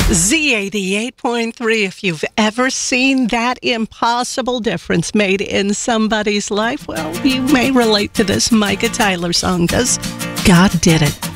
Z88.3. If you've ever seen that impossible difference made in somebody's life, well, you may relate to this Micah Tyler song because God did it.